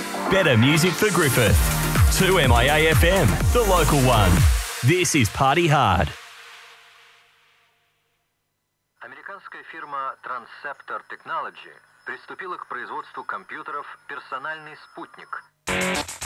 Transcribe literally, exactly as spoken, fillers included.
Better music for Griffith. two M I A F M, the local one. This is Party Hard. Американская фирма Transceptor Technology приступила к производству компьютеров «Персональный спутник».